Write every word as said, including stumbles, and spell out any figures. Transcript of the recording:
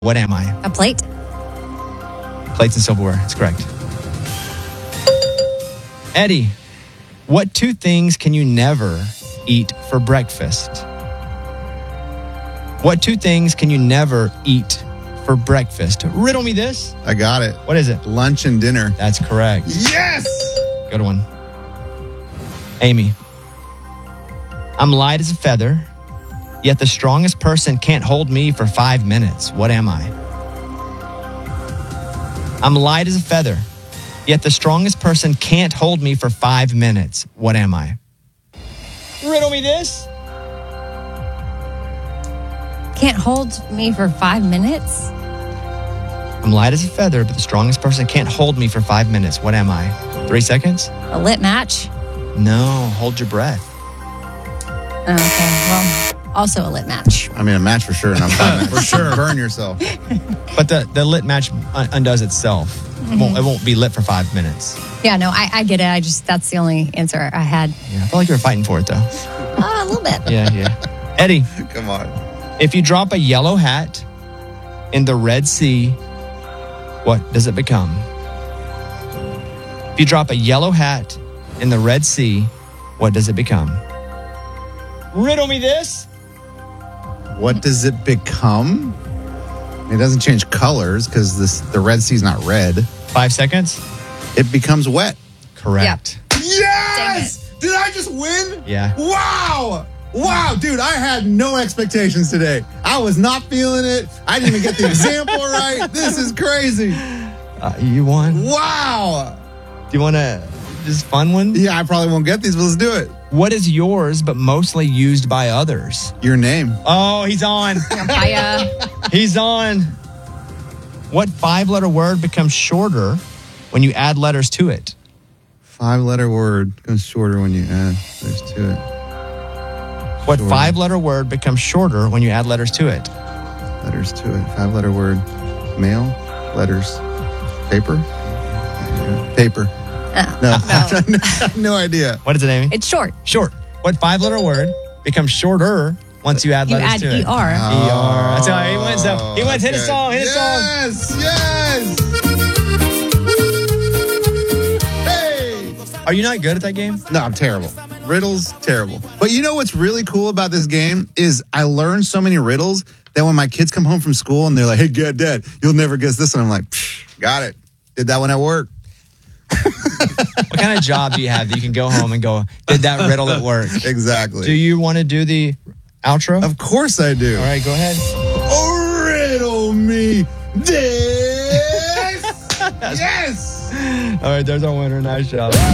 What am I? A plate? Plates and silverware. That's correct. Eddie, what two things can you never eat for breakfast? What two things can you never eat for breakfast? Riddle me this. I got it. What is it? Lunch and dinner. That's correct. Yes! Good one. Amy, I'm light as a feather, yet the strongest person can't hold me for five minutes. What am I? I'm light as a feather, yet the strongest person can't hold me for five minutes. What am I? Riddle me this. Can't hold me for five minutes? I'm light as a feather, but the strongest person can't hold me for five minutes. What am I? Three seconds? A lit match? No, hold your breath. Oh, okay, well, also a lit match. I mean, a match for sure. Not five minutes. For sure. Burn yourself. But the, the lit match un- undoes itself. Mm-hmm. It, won't, it won't be lit for five minutes. Yeah, no, I, I get it. I just, that's the only answer I had. Yeah, I feel like you were fighting for it, though. Uh, a little bit. Yeah, yeah. Eddie. Come on. If you drop a yellow hat in the Red Sea, what does it become? If you drop a yellow hat in the Red Sea, what does it become? Riddle me this. What does it become? It doesn't change colors because this the Red Sea's not red. Five seconds. It becomes wet. Correct. Yes! Did I just win? Yeah. Wow! Wow, dude, I had no expectations today. I was not feeling it. I didn't even get the example right. This is crazy. Uh, you won. Wow. Do you want to just fun one? Yeah, I probably won't get these, but let's do it. What is yours but mostly used by others? Your name. Oh, he's on. Papaya. He's on. What five-letter word becomes shorter when you add letters to it? Five-letter word goes shorter when you add letters to it. What Shorter. five-letter word becomes shorter when you add letters to it? Letters to it. Five-letter word. Mail. Letters. Paper. Paper. Uh, No, no. I have no idea. What is it, Amy? It's short. Short. What five-letter word becomes shorter once you add You letters add to it? E R. E R. That's how he wins. Though. He wins. Hit a Okay. song. Hit a song. Yes, yes. Hey. Are you not good at that game? No, I'm terrible. Riddles, terrible. But you know what's really cool about this game is I learned so many riddles that when my kids come home from school and they're like, hey, Dad, Dad, you'll never guess this one. I'm like, got it. Did that one at work. What kind of job do you have that you can go home and go, did that riddle at work? Exactly. Do you want to do the outro? Of course I do. All right, go ahead. Oh, riddle me this. Yes. All right, there's our winner. Nice job.